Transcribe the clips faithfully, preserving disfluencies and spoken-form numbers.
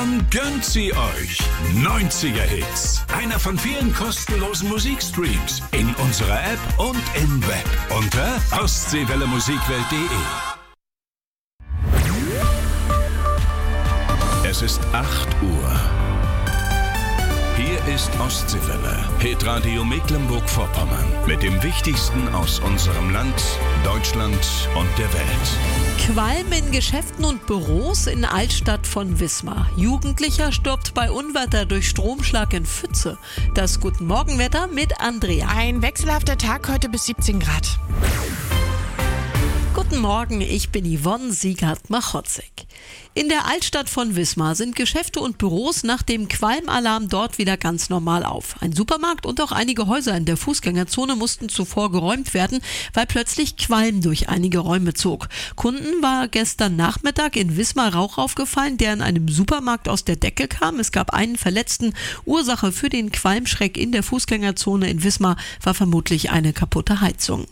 Gönnt sie euch. neunziger Hits. Einer von vielen kostenlosen Musikstreams. In unserer App und im Web. Unter ostseewelle musikwelt punkt de. Es ist acht Uhr. Hier ist Ostseewelle, Hitradio Mecklenburg-Vorpommern. Mit dem Wichtigsten aus unserem Land, Deutschland und der Welt. Qualm in Geschäften und Büros in Altstadt von Wismar. Jugendlicher stirbt bei Unwetter durch Stromschlag in Pfütze. Das Guten Morgenwetter mit Andrea. Ein wechselhafter Tag heute bis siebzehn Grad. Guten Morgen, ich bin Yvonne Siegert-Machotzek. In der Altstadt von Wismar sind Geschäfte und Büros nach dem Qualmalarm dort wieder ganz normal auf. Ein Supermarkt und auch einige Häuser in der Fußgängerzone mussten zuvor geräumt werden, weil plötzlich Qualm durch einige Räume zog. Kunden war gestern Nachmittag in Wismar Rauch aufgefallen, der in einem Supermarkt aus der Decke kam. Es gab einen Verletzten. Ursache für den Qualmschreck in der Fußgängerzone in Wismar war vermutlich eine kaputte Heizung.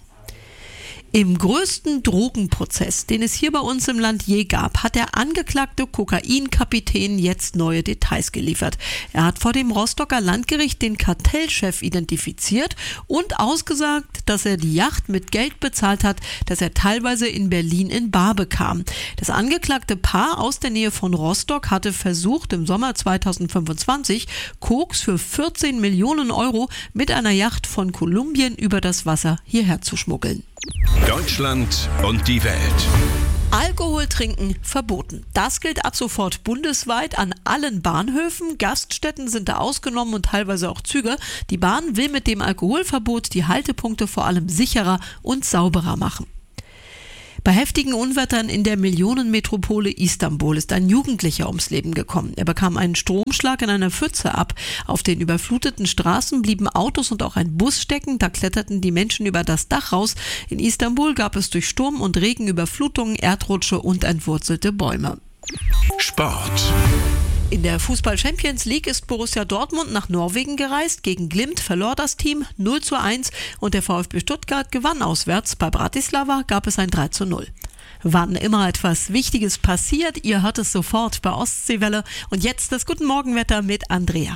Im größten Drogenprozess, den es hier bei uns im Land je gab, hat der angeklagte Kokainkapitän jetzt neue Details geliefert. Er hat vor dem Rostocker Landgericht den Kartellchef identifiziert und ausgesagt, dass er die Yacht mit Geld bezahlt hat, das er teilweise in Berlin in bar bekam. Das angeklagte Paar aus der Nähe von Rostock hatte versucht, im Sommer zweitausendfünfundzwanzig Koks für vierzehn Millionen Euro mit einer Yacht von Kolumbien über das Wasser hierher zu schmuggeln. Deutschland und die Welt. Alkohol trinken verboten. Das gilt ab sofort bundesweit an allen Bahnhöfen. Gaststätten sind da ausgenommen und teilweise auch Züge. Die Bahn will mit dem Alkoholverbot die Haltepunkte vor allem sicherer und sauberer machen. Bei heftigen Unwettern in der Millionenmetropole Istanbul ist ein Jugendlicher ums Leben gekommen. Er bekam einen Stromschlag in einer Pfütze ab. Auf den überfluteten Straßen blieben Autos und auch ein Bus stecken. Da kletterten die Menschen über das Dach raus. In Istanbul gab es durch Sturm und Regen Überflutungen, Erdrutsche und entwurzelte Bäume. Sport. In der Fußball-Champions League ist Borussia Dortmund nach Norwegen gereist. Gegen Glimt verlor das Team null zu eins und der VfB Stuttgart gewann auswärts. Bei Bratislava gab es ein drei zu null. Wann immer etwas Wichtiges passiert, ihr hört es sofort bei Ostseewelle. Und jetzt das Guten Morgenwetter mit Andrea.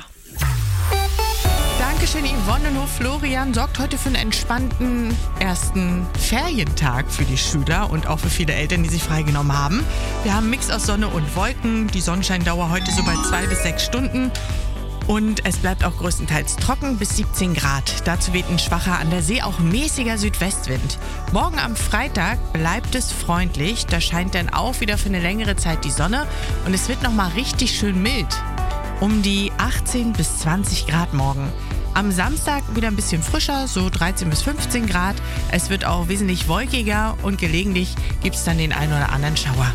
Dankeschön, Yvonne. Und Florian sorgt heute für einen entspannten ersten Ferientag für die Schüler und auch für viele Eltern, die sich freigenommen haben. Wir haben einen Mix aus Sonne und Wolken. Die Sonnenscheindauer heute so bei zwei bis sechs Stunden. Und es bleibt auch größtenteils trocken bis siebzehn Grad. Dazu weht ein schwacher, an der See auch mäßiger Südwestwind. Morgen am Freitag bleibt es freundlich. Da scheint dann auch wieder für eine längere Zeit die Sonne. Und es wird nochmal richtig schön mild. Um die achtzehn bis zwanzig Grad morgen. Am Samstag wieder ein bisschen frischer, so dreizehn bis fünfzehn Grad. Es wird auch wesentlich wolkiger und gelegentlich gibt es dann den einen oder anderen Schauer.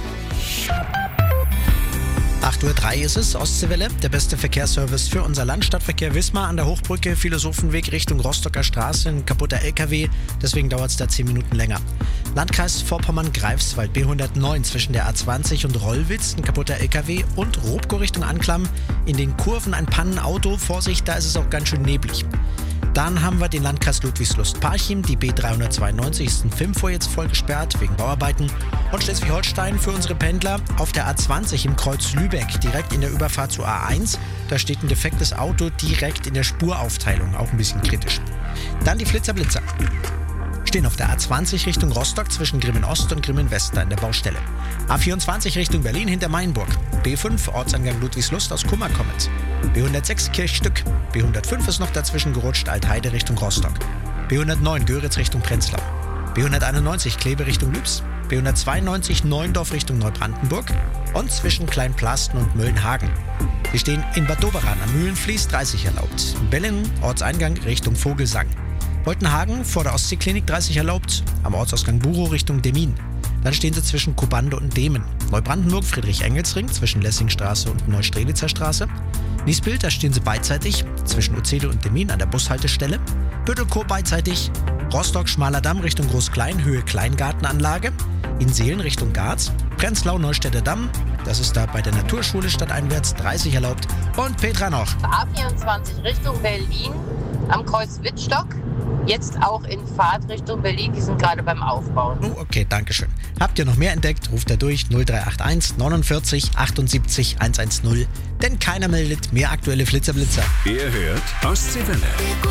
acht Uhr drei ist es, Ostseewelle, der beste Verkehrsservice für unser Land. Stadtverkehr Wismar an der Hochbrücke, Philosophenweg Richtung Rostocker Straße, ein kaputter L K W, deswegen dauert es da zehn Minuten länger. Landkreis Vorpommern-Greifswald, B hundertneun zwischen der A zwanzig und Rollwitz, ein kaputter L K W und Robko Richtung Anklam. In den Kurven ein Pannenauto, Vorsicht, da ist es auch ganz schön neblig. Dann haben wir den Landkreis Ludwigslust-Parchim, die B dreihundertzweiundneunzig ist in Filmvor jetzt voll gesperrt wegen Bauarbeiten. Und Schleswig-Holstein für unsere Pendler auf der A zwanzig im Kreuz Lübeck, direkt in der Überfahrt zur A eins. Da steht ein defektes Auto direkt in der Spuraufteilung, auch ein bisschen kritisch. Dann die Flitzer-Blitzer. Stehen auf der A zwanzig Richtung Rostock zwischen Grimmen-Ost und Grimmen-West in der Baustelle. A vierundzwanzig Richtung Berlin hinter Mainburg. B fünf Ortsangang Ludwigslust aus Kummer kommend. B hundertsechs Kirchstück. B hundertfünf ist noch dazwischen gerutscht Altheide Richtung Rostock. B hundertneun Göritz Richtung Prenzlau. B hunderteinundneunzig Kleve Richtung Lübs. B hundertzweiundneunzig Neuendorf Richtung Neubrandenburg. Und zwischen Kleinplasten und Möllenhagen. Wir stehen in Bad Doberan am Mühlenfließ dreißig erlaubt. Bellen Ortseingang Richtung Vogelsang. Woltenhagen vor der Ostseeklinik dreißig erlaubt, am Ortsausgang Burow Richtung Demmin. Dann stehen sie zwischen Kubande und Demen. Neubrandenburg Friedrich-Engels-Ring zwischen Lessingstraße und Neustrelitzer Straße. Niesbild, da stehen sie beidseitig zwischen Uzede und Demmin an der Bushaltestelle. Büttelkow beidseitig. Rostock Schmaler Damm Richtung Groß-Klein, Höhe Kleingartenanlage. In Seelen Richtung Garz. Prenzlau Neustädter Damm, das ist da bei der Naturschule stadteinwärts dreißig erlaubt. Und Petra noch. A vierundzwanzig Richtung Berlin am Kreuz Wittstock. jetzt auch in Fahrt Richtung Berlin. Die sind gerade beim Aufbauen. Oh, okay, danke schön. Habt ihr noch mehr entdeckt, ruft er durch null drei acht eins neunundvierzig achtundsiebzig hundertzehn. Denn keiner meldet mehr aktuelle Flitzer-Blitzer. Ihr hört Ostseewelle.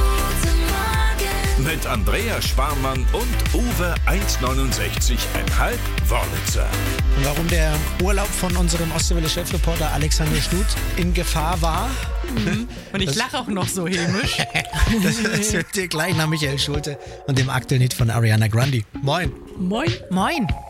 Mit Andrea Sparmann und Uwe eins neunundsechzig Komma fünf Wörlitzer. Und warum der Urlaub von unserem Ostseewelle-Chefreporter Alexander Stut in Gefahr war? Mhm. Und ich lache auch noch so hämisch. das, das hört ihr gleich nach Michael Schulte und dem aktuellen Hit von Ariana Grande. Moin. Moin. Moin.